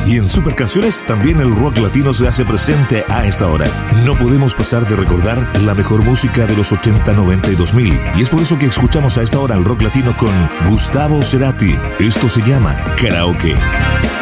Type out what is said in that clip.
Y en Super Canciones también el rock latino se hace presente a esta hora. No podemos pasar de recordar la mejor música de los 80, 90 y 2000. Y es por eso que escuchamos a esta hora el rock latino con Gustavo Cerati. Esto se llama Karaoke.